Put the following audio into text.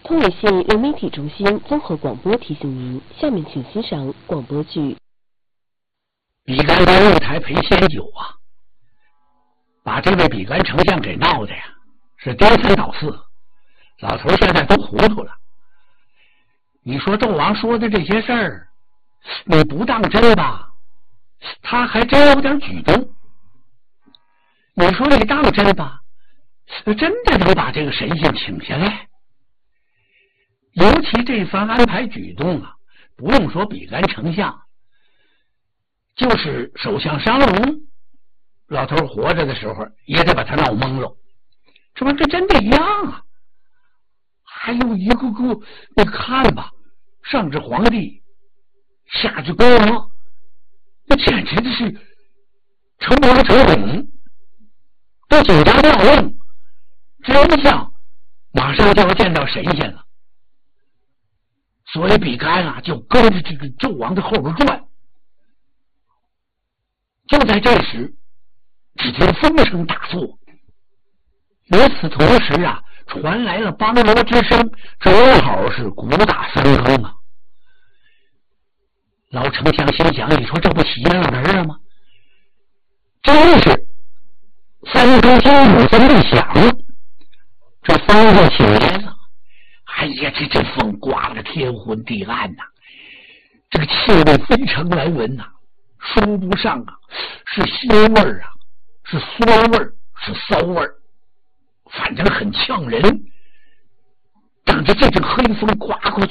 通纬县流媒体中心综合广播提醒您，下面请欣赏广播剧。 比干官入台陪仙酒啊，把这位比干丞相给闹的呀，是颠三倒四，老头现在都糊涂了。你说纣王说的这些事儿，你不当真吧，他还真有点举动。你说你当真吧，真的能把这个神仙请下来。尤其这番安排举动啊，不用说比干丞相，就是首相商龙，老头活着的时候也得把他闹懵了。这不这真的一样啊！还有一个个，你看吧，上至皇帝，下至国王，那简直的是成王成龙，都紧张要愣，真像马上就要见到神仙了。所以比干啊，就跟着这个纣王的后边转。就在这时，只听风声大作，与此同时啊，传来了梆锣之声，正好是鼓打三更啊。老丞相心想，你说这不奇了门了吗？真是三更天五分的响，这风就起来了。哎呀，这风刮得天昏地暗呐，这个气味非常来闻呐，说不上啊，是腥味儿啊，是酸味儿，是骚味儿，反正很呛人。等着这阵黑风刮过去，